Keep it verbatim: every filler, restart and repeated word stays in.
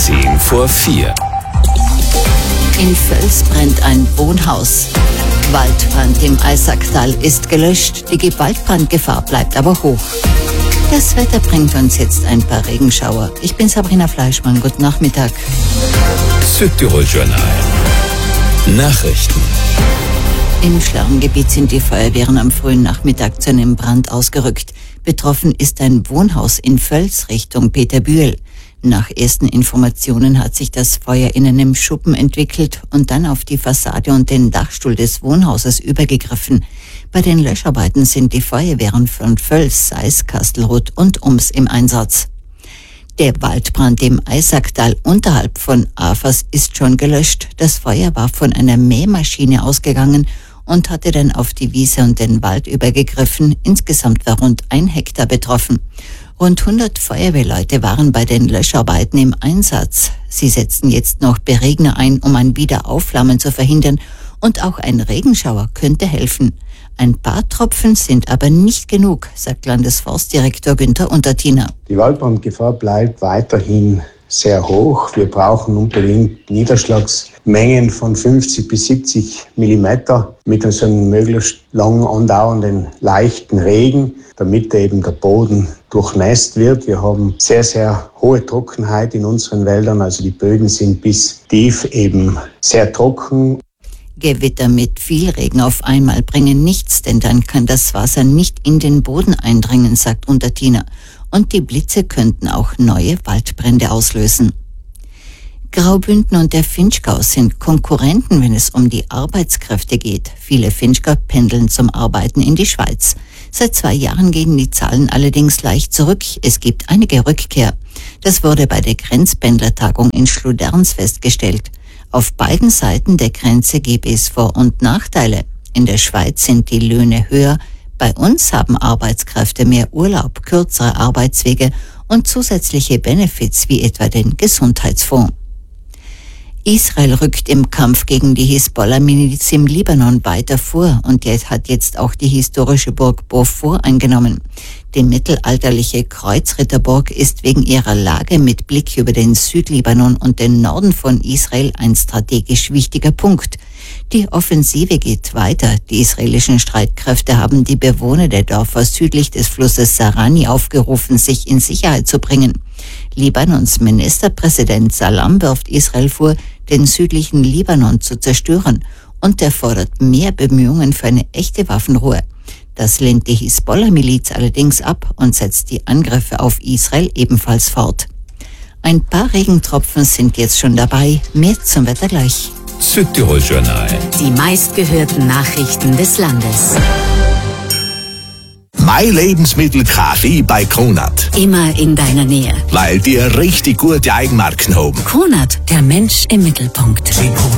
Zehn vor vier. In Völs brennt ein Wohnhaus. Waldbrand im Eisacktal ist gelöscht. Die Gewaltbrandgefahr bleibt aber hoch. Das Wetter bringt uns jetzt ein paar Regenschauer. Ich bin Sabrina Fleischmann. Guten Nachmittag. Südtirol-Journal. Nachrichten. Im Schlerngebiet sind die Feuerwehren am frühen Nachmittag zu einem Brand ausgerückt. Betroffen ist ein Wohnhaus in Völs Richtung Peterbühl. Nach ersten Informationen hat sich das Feuer in einem Schuppen entwickelt und dann auf die Fassade und den Dachstuhl des Wohnhauses übergegriffen. Bei den Löscharbeiten sind die Feuerwehren von Völs, Seis, Kastelruth und Ums im Einsatz. Der Waldbrand im Eisacktal unterhalb von Afers ist schon gelöscht. Das Feuer war von einer Mähmaschine ausgegangen und hatte dann auf die Wiese und den Wald übergegriffen. Insgesamt war rund ein Hektar betroffen. Rund hundert Feuerwehrleute waren bei den Löscharbeiten im Einsatz. Sie setzten jetzt noch Beregner ein, um ein Wiederaufflammen zu verhindern. Und auch ein Regenschauer könnte helfen. Ein paar Tropfen sind aber nicht genug, sagt Landesforstdirektor Günther Untertiner. Die Waldbrandgefahr bleibt weiterhin sehr hoch. Wir brauchen unbedingt Niederschlagsmengen von fünfzig bis siebzig Millimeter mit einem möglichst lang andauernden leichten Regen, damit eben der Boden durchnässt wird. Wir haben sehr, sehr hohe Trockenheit in unseren Wäldern, also die Böden sind bis tief eben sehr trocken. Gewitter mit viel Regen auf einmal bringen nichts, denn dann kann das Wasser nicht in den Boden eindringen, sagt Untertiner. Und die Blitze könnten auch neue Waldbrände auslösen. Graubünden und der Finchgau sind Konkurrenten, wenn es um die Arbeitskräfte geht. Viele Finchgau pendeln zum Arbeiten in die Schweiz. Seit zwei Jahren gehen die Zahlen allerdings leicht zurück. Es gibt einige Rückkehr. Das wurde bei der Grenzpendlertagung in Schluderns festgestellt. Auf beiden Seiten der Grenze gäbe es Vor- und Nachteile. In der Schweiz sind die Löhne höher. Bei uns haben Arbeitskräfte mehr Urlaub, kürzere Arbeitswege und zusätzliche Benefits wie etwa den Gesundheitsfonds. Israel rückt im Kampf gegen die Hisbollah-Miliz im Libanon weiter vor und jetzt hat jetzt auch die historische Burg Beaufort eingenommen. Die mittelalterliche Kreuzritterburg ist wegen ihrer Lage mit Blick über den Südlibanon und den Norden von Israel ein strategisch wichtiger Punkt. Die Offensive geht weiter. Die israelischen Streitkräfte haben die Bewohner der Dörfer südlich des Flusses Sarani aufgerufen, sich in Sicherheit zu bringen. Libanons Ministerpräsident Salam wirft Israel vor, den südlichen Libanon zu zerstören, und er fordert mehr Bemühungen für eine echte Waffenruhe. Das lehnt die Hisbollah-Miliz allerdings ab und setzt die Angriffe auf Israel ebenfalls fort. Ein paar Regentropfen sind jetzt schon dabei. Mehr zum Wetter gleich. Südtirol-Journal. Die meistgehörten Nachrichten des Landes. Mein Lebensmittel Kaffee bei Kronat. Immer in deiner Nähe. Weil die richtig gute Eigenmarken haben. Kronat, der Mensch im Mittelpunkt.